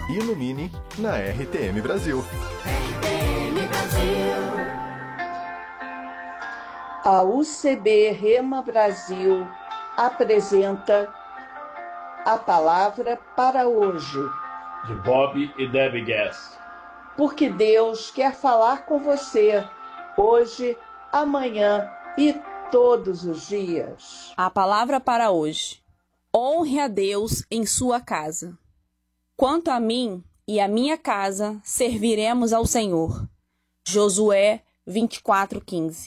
Ilumine na RTM Brasil. RTM Brasil. A UCB Rema Brasil apresenta a palavra para hoje. De Bob e Debbie Gass. Porque Deus quer falar com você hoje, amanhã e todos os dias. A palavra para hoje. Honre a Deus em sua casa. Quanto a mim e a minha casa, serviremos ao Senhor. Josué 24:15.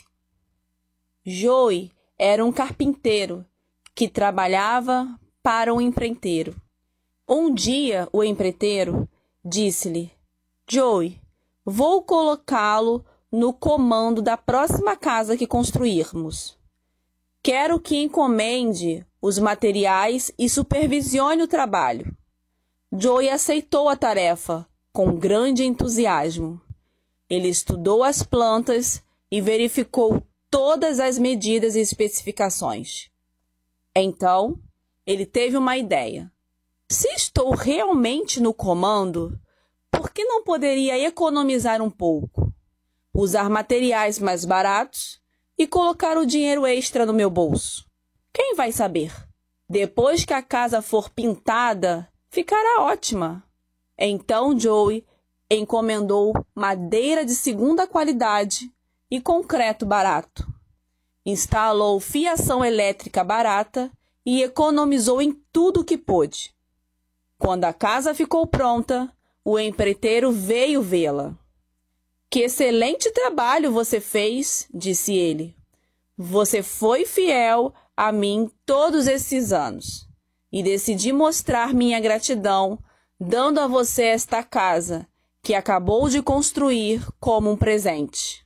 Joey era um carpinteiro que trabalhava para um empreiteiro. Um dia, o empreiteiro disse-lhe: Joey, vou colocá-lo no comando da próxima casa que construirmos. Quero que encomende os materiais e supervisione o trabalho. Joey aceitou a tarefa com grande entusiasmo. Ele estudou as plantas e verificou todas as medidas e especificações. Então, ele teve uma ideia. Se estou realmente no comando, por que não poderia economizar um pouco? Usar materiais mais baratos e colocar o dinheiro extra no meu bolso? Quem vai saber? Depois que a casa for pintada, ficará ótima. Então Joey encomendou madeira de segunda qualidade e concreto barato. Instalou fiação elétrica barata e economizou em tudo o que pôde. Quando a casa ficou pronta, o empreiteiro veio vê-la. Que excelente trabalho você fez, disse ele. Você foi fiel a mim todos esses anos. E decidi mostrar minha gratidão, dando a você esta casa, que acabou de construir como um presente.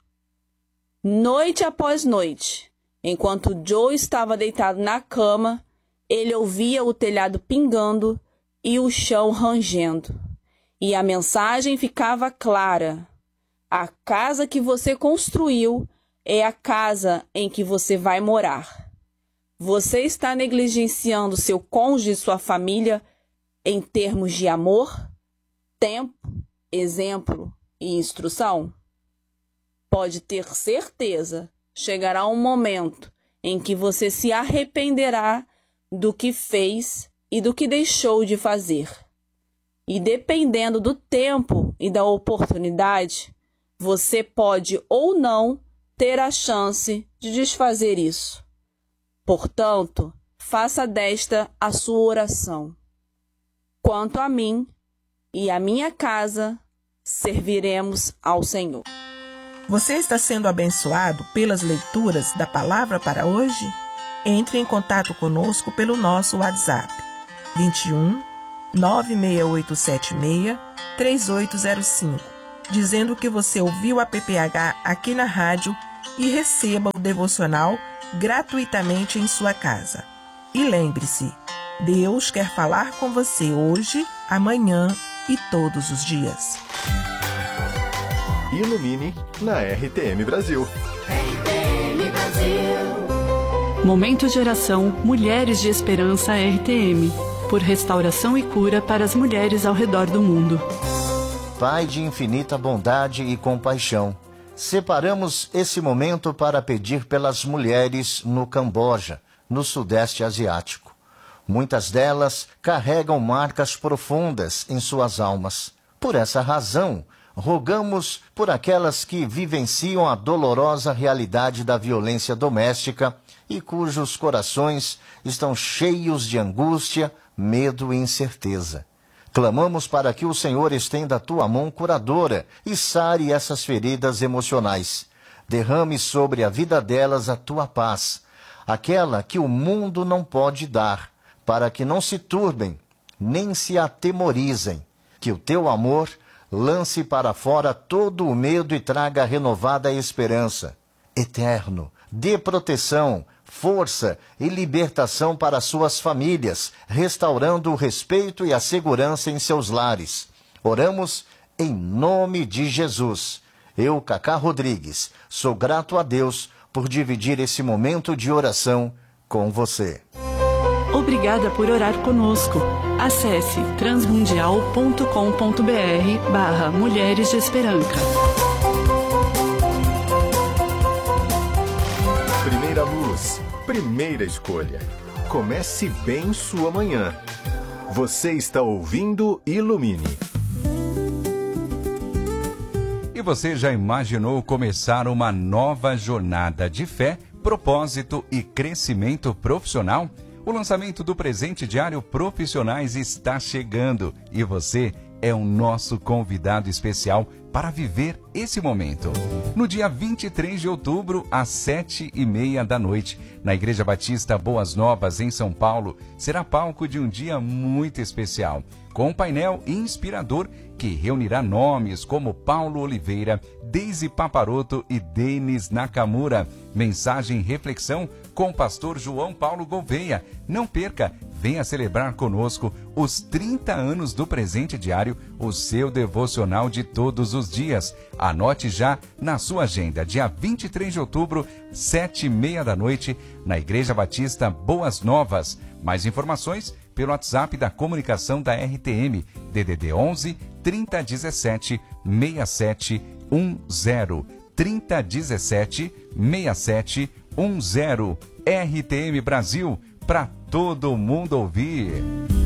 Noite após noite, enquanto Joe estava deitado na cama, ele ouvia o telhado pingando e o chão rangendo. E a mensagem ficava clara. A casa que você construiu é a casa em que você vai morar. Você está negligenciando seu cônjuge e sua família em termos de amor, tempo, exemplo e instrução? Pode ter certeza, chegará um momento em que você se arrependerá do que fez e do que deixou de fazer. E dependendo do tempo e da oportunidade, você pode ou não ter a chance de desfazer isso. Portanto, faça desta a sua oração. Quanto a mim e a minha casa, serviremos ao Senhor. Você está sendo abençoado pelas leituras da palavra para hoje? Entre em contato conosco pelo nosso WhatsApp 21 96876 3805, dizendo que você ouviu a PPH aqui na rádio e receba o devocional gratuitamente em sua casa. E lembre-se, Deus quer falar com você hoje, amanhã e todos os dias. Ilumine na RTM Brasil. RTM Brasil. Momento de oração Mulheres de Esperança RTM, por restauração e cura para as mulheres ao redor do mundo. Pai de infinita bondade e compaixão, separamos esse momento para pedir pelas mulheres no Camboja, no Sudeste Asiático. Muitas delas carregam marcas profundas em suas almas. Por essa razão, rogamos por aquelas que vivenciam a dolorosa realidade da violência doméstica e cujos corações estão cheios de angústia, medo e incerteza. Clamamos para que o Senhor estenda a tua mão curadora e sare essas feridas emocionais. Derrame sobre a vida delas a tua paz, aquela que o mundo não pode dar, para que não se turbem, nem se atemorizem. Que o teu amor lance para fora todo o medo e traga renovada esperança. Eterno, dê proteção, força e libertação para suas famílias, restaurando o respeito e a segurança em seus lares. Oramos em nome de Jesus. Eu, Cacá Rodrigues, sou grato a Deus por dividir esse momento de oração com você. Obrigada por orar conosco. Acesse transmundial.com.br/Mulheres de Esperança. Primeira luz, primeira escolha. Comece bem sua manhã. Você está ouvindo Ilumine. E você já imaginou começar uma nova jornada de fé, propósito e crescimento profissional? O lançamento do presente diário Profissionais está chegando e você é o nosso convidado especial para viver esse momento. No dia 23 de outubro, às 7h30 da noite, na Igreja Batista Boas Novas, em São Paulo, será palco de um dia muito especial, com um painel inspirador que reunirá nomes como Paulo Oliveira, Deise Paparoto e Denis Nakamura. Mensagem e reflexão com o pastor João Paulo Gouveia. Não perca, venha celebrar conosco os 30 anos do Presente Diário, o seu devocional de todos os dias. Anote já na sua agenda, dia 23 de outubro, 7h30 da noite, na Igreja Batista Boas Novas. Mais informações pelo WhatsApp da comunicação da RTM, DDD 11 3017 6710. 3017 6710. RTM Brasil, para todo mundo ouvir.